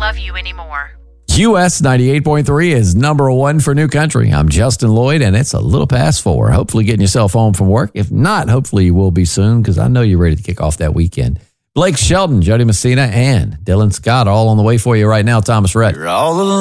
love you anymore. US 98.3 is number one for New Country. I'm Justin Lloyd, and it's a little past 4. Hopefully getting yourself home from work. If not, hopefully you will be soon, because I know you're ready to kick off that weekend. Blake Shelton, Jody Messina, and Dylan Scott all on the way for you right now. Thomas Rhett.